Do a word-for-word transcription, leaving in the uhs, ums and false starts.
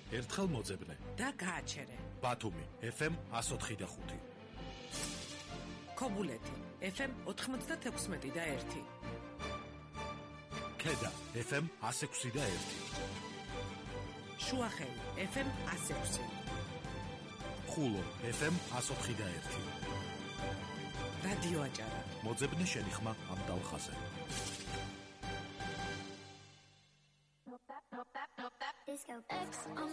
ერთხელ მოძებნე და გააჩერე. ბათუმი ეფ ემ εκατს ოთხი და ხუთი. ქობულეთი ეფ ემ ოთხმოცდათექვსმეტი და ერთი. ქედა ეფ ემ εκას ექვსი და ერთი. შუახევი ეფ ემ εκას ექვსი. ხულო ეფ ემ εκას ოთხი და ერთი. რადიო აჭარა. მოძებნე შენი ხმა ამ დალხაზე. Disco X on